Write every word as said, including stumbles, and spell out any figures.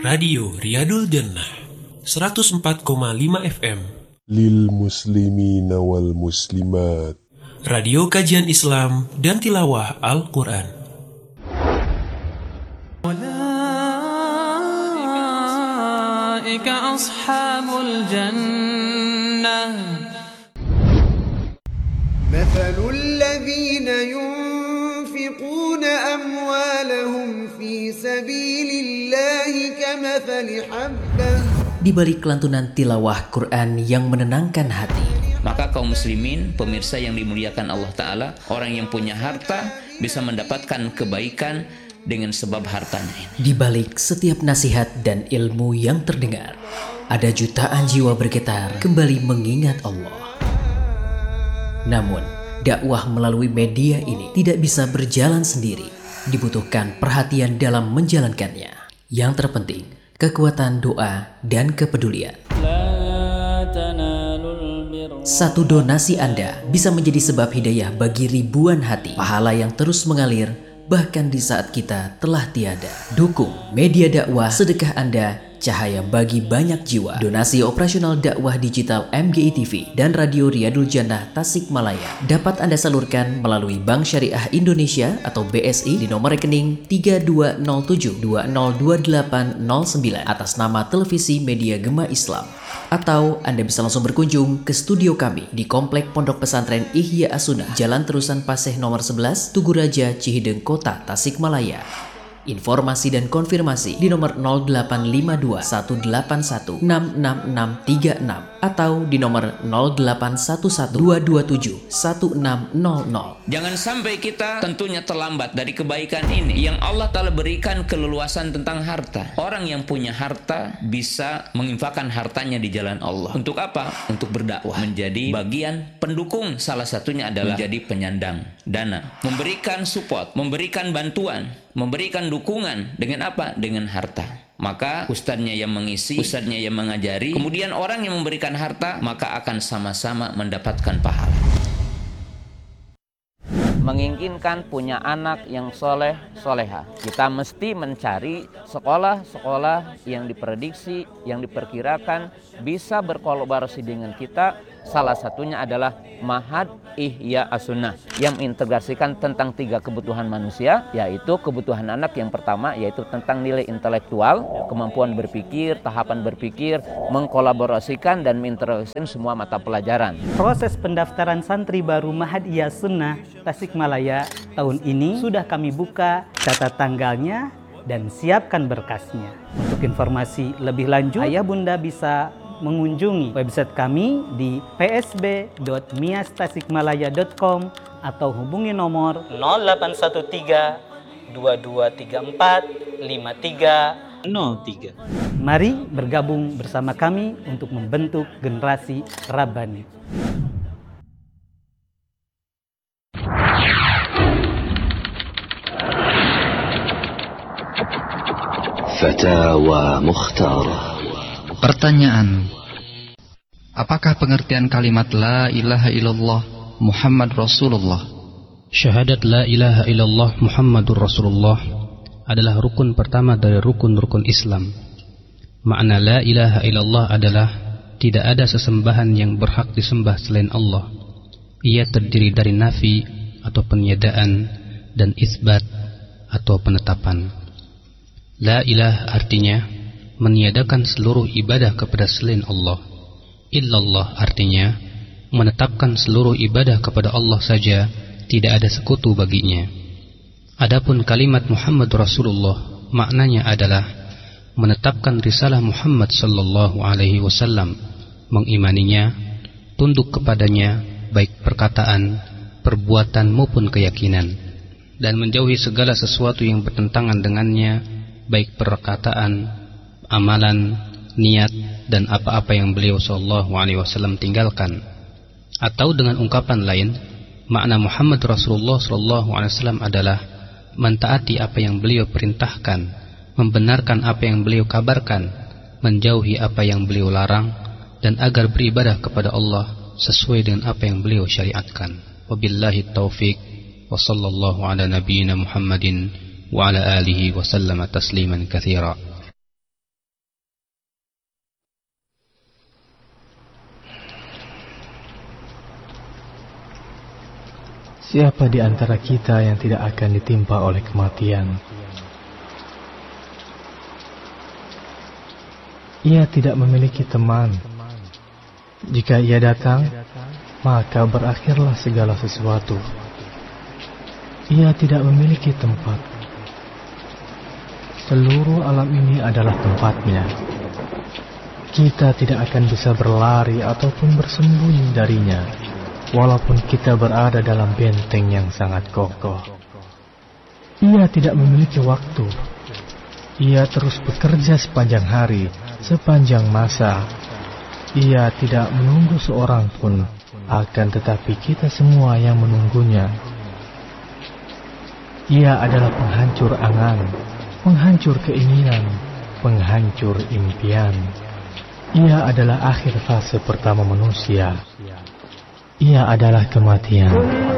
Radio Riyadul Jannah seratus empat koma lima F M Lil muslimina wal muslimat. Radio kajian Islam dan tilawah Al-Quran. Ulaika ashabul jannah. Mathalul ladzina yunfiquna amwalahum fi sabilillahi kamathali habbah. Di balik kelantunan tilawah Quran yang menenangkan hati, maka kaum muslimin, pemirsa yang dimuliakan Allah Ta'ala, orang yang punya harta bisa mendapatkan kebaikan dengan sebab hartanya ini. Di balik setiap nasihat dan ilmu yang terdengar, ada jutaan jiwa bergetar kembali mengingat Allah. Namun, dakwah melalui media ini tidak bisa berjalan sendiri. Dibutuhkan perhatian dalam menjalankannya. Yang terpenting, kekuatan doa dan kepedulian. Satu donasi Anda bisa menjadi sebab hidayah bagi ribuan hati. Pahala yang terus mengalir bahkan di saat kita telah tiada. Dukung media dakwah, sedekah Anda cahaya bagi banyak jiwa. Donasi operasional dakwah digital M G I T V dan Radio Riyadul Jannah Tasikmalaya dapat Anda salurkan melalui Bank Syariah Indonesia atau B S I di nomor rekening tiga dua nol tujuh dua nol dua delapan nol sembilan atas nama Televisi Media Gema Islam. Atau Anda bisa langsung berkunjung ke studio kami di Komplek Pondok Pesantren Ihya As-Sunnah, Jalan Terusan Paseh nomor sebelas, Tugu Raja, Cihideng Kota, Tasikmalaya. Informasi dan konfirmasi di nomor nol delapan lima dua satu delapan satu enam enam enam tiga enam atau di nomor nol delapan satu satu dua dua tujuh satu enam nol nol. Jangan sampai kita tentunya terlambat dari kebaikan ini yang Allah Ta'ala berikan keleluasan tentang harta. Orang yang punya harta bisa menginfakkan hartanya di jalan Allah. Untuk apa? Untuk berdakwah, menjadi bagian pendukung. Salah satunya adalah menjadi penyandang dana, memberikan support, memberikan bantuan, memberikan dukungan dengan apa? Dengan harta. Maka ustadznya yang mengisi, ustadznya yang mengajari, kemudian orang yang memberikan harta, maka akan sama-sama mendapatkan pahala. Menginginkan punya anak yang soleh, soleha, kita mesti mencari sekolah-sekolah yang diprediksi, yang diperkirakan bisa berkolaborasi dengan kita. Salah satunya adalah Ma'had Ihya As-Sunnah yang mengintegrasikan tentang tiga kebutuhan manusia, yaitu kebutuhan anak yang pertama yaitu tentang nilai intelektual, kemampuan berpikir, tahapan berpikir, mengkolaborasikan dan mengintegrasikan semua mata pelajaran. Proses pendaftaran santri baru Ma'had Ihya As-Sunnah Tasikmalaya tahun ini sudah kami buka, catat tanggalnya dan siapkan berkasnya. Untuk informasi lebih lanjut, ayah bunda bisa mengunjungi website kami di p s b dot mias tasikmalaya dot com atau hubungi nomor nol delapan satu tiga dua dua tiga empat lima tiga nol tiga. Mari bergabung bersama kami untuk membentuk generasi Rabbani. Fatawa Mukhtarah. Pertanyaan: apakah pengertian kalimat La ilaha illallah Muhammad Rasulullah? Syahadat La ilaha illallah Muhammadur Rasulullah adalah rukun pertama dari rukun-rukun Islam. Makna La ilaha illallah adalah tidak ada sesembahan yang berhak disembah selain Allah. Ia terdiri dari nafi atau peniadaan dan isbat atau penetapan. La ilaha artinya meniadakan seluruh ibadah kepada selain Allah. Illallah artinya menetapkan seluruh ibadah kepada Allah saja, tidak ada sekutu baginya. Adapun kalimat Muhammad Rasulullah maknanya adalah menetapkan risalah Muhammad sallallahu alaihi wasallam, mengimaninya, tunduk kepadanya baik perkataan, perbuatan maupun keyakinan, dan menjauhi segala sesuatu yang bertentangan dengannya, baik perkataan, amalan, niat, dan apa-apa yang beliau sallallahu alaihi wasallam tinggalkan. Atau dengan ungkapan lain, makna Muhammad Rasulullah sallallahu alaihi wasallam adalah mentaati apa yang beliau perintahkan, membenarkan apa yang beliau kabarkan, menjauhi apa yang beliau larang, dan agar beribadah kepada Allah sesuai dengan apa yang beliau syariatkan. Wabillahi taufiq, wa sallallahu ala nabiyyina Muhammadin wa ala alihi wa sallama tasliman katsira. Siapa di antara kita yang tidak akan ditimpa oleh kematian? Ia tidak memiliki teman. Jika ia datang, maka berakhirlah segala sesuatu. Ia tidak memiliki tempat. Seluruh alam ini adalah tempatnya. Kita tidak akan bisa berlari ataupun bersembunyi darinya, walaupun kita berada dalam benteng yang sangat kokoh. Ia tidak memiliki waktu. Ia terus bekerja sepanjang hari, sepanjang masa. Ia tidak menunggu seorang pun, akan tetapi kita semua yang menunggunya. Ia adalah penghancur angan, penghancur keinginan, penghancur impian. Ia adalah akhir fase pertama manusia. Ia adalah kematian.